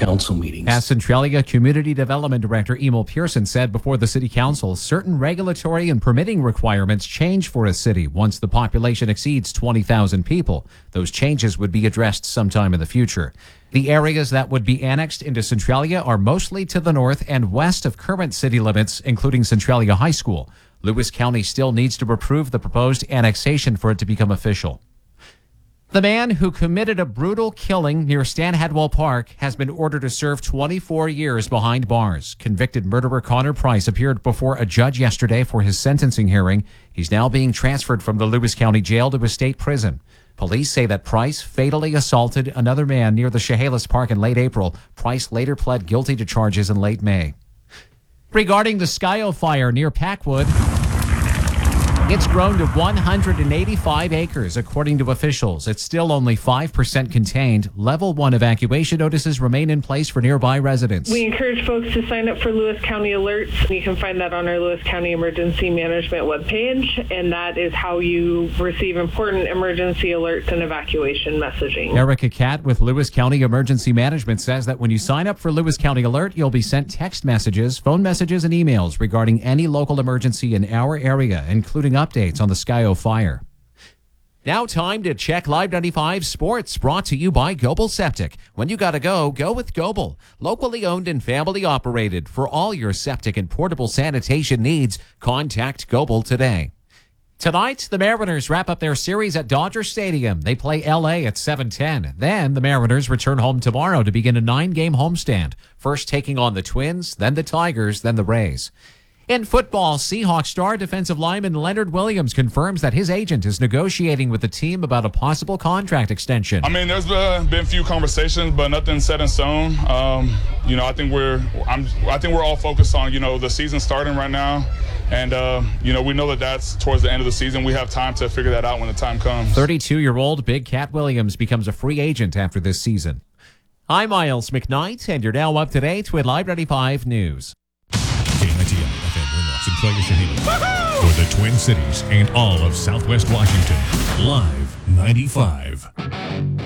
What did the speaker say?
council meetings. As Centralia Community Development Director Emil Pearson said before the City Council, certain regulatory and permitting requirements change for a city once the population exceeds 20,000 people. Those changes would be addressed sometime in the future. The areas that would be annexed into Centralia are mostly to the north and west of current city limits, including Centralia High School. Lewis County still needs to approve the proposed annexation for it to become official. The man who committed a brutal killing near Stan Hadwell Park has been ordered to serve 24 years behind bars. Convicted murderer Connor Price appeared before a judge yesterday for his sentencing hearing. He's now being transferred from the Lewis County Jail to a state prison. Police say that Price fatally assaulted another man near the Chehalis Park in late April. Price later pled guilty to charges in late May. Regarding the Skyo fire near Packwood, it's grown to 185 acres, according to officials. It's still only 5% contained. Level 1 evacuation notices remain in place for nearby residents. We encourage folks to sign up for Lewis County Alerts. You can find that on our Lewis County Emergency Management webpage, and that is how you receive important emergency alerts and evacuation messaging. Erica Catt with Lewis County Emergency Management says that when you sign up for Lewis County Alert, you'll be sent text messages, phone messages, and emails regarding any local emergency in our area, including updates on the Skyo fire. Now time to check Live 95 Sports, brought to you by Goebel Septic. When you gotta go, go with Goebel. Locally owned and family operated. For all your septic and portable sanitation needs, contact Goebel today. Tonight, the Mariners wrap up their series at Dodger Stadium. They play L.A. at 7:10. Then the Mariners return home tomorrow to begin a 9-game homestand. First taking on the Twins, then the Tigers, then the Rays. In football, Seahawks star defensive lineman Leonard Williams confirms that his agent is negotiating with the team about a possible contract extension. I mean, there's been a few conversations, but nothing set in stone. I think we're all focused on the season starting right now, and we know that that's towards the end of the season. We have time to figure that out when the time comes. 32-year-old Big Cat Williams becomes a free agent after this season. I'm Miles McKnight, and you're now up to date with Live 95 News. KNITL FM Winlock, Centralia, Chehalis. For the Twin Cities and all of Southwest Washington. Live 95.